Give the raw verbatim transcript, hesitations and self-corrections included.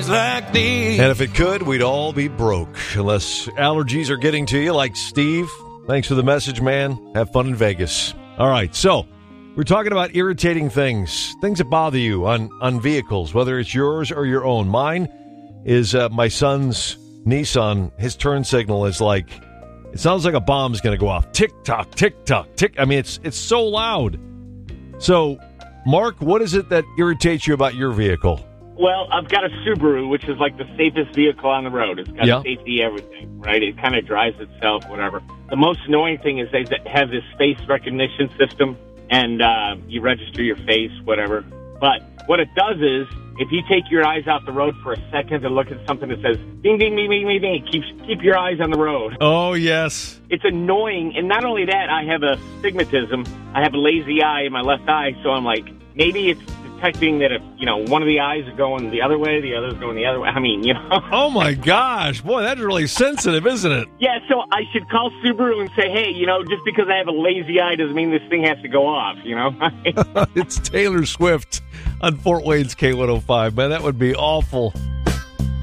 days like these. And if it could, we'd all be broke. Unless allergies are getting to you, like Steve. Thanks for the message, man. Have fun in Vegas. All right, so we're talking about irritating things, things that bother you on, on vehicles, whether it's yours or your own. Mine is uh, my son's Nissan. His turn signal is like, it sounds like a bomb's going to go off. Tick-tock, tick-tock, tick. I mean, it's it's so loud. So, Mark, what is it that irritates you about your vehicle? Well, I've got a Subaru, which is like the safest vehicle on the road. It's got yeah. safety, everything, right? It kind of drives itself, whatever. The most annoying thing is they have this face recognition system, and uh, you register your face, whatever. But what it does is, if you take your eyes off the road for a second and look at something that says, ding, ding, ding, ding, ding, ding, keep, keep your eyes on the road. Oh, yes. It's annoying. And not only that, I have a stigmatism. I have a lazy eye in my left eye, so I'm like, maybe it's detecting that if, you know, one of the eyes are going the other way, the other's going the other way. I mean, you know. Oh, my gosh. Boy, that's really sensitive, isn't it? Yeah, so I should call Subaru and say, hey, you know, just because I have a lazy eye doesn't mean this thing has to go off, you know? It's Taylor Swift on Fort Wayne's K one oh five. Man, that would be awful.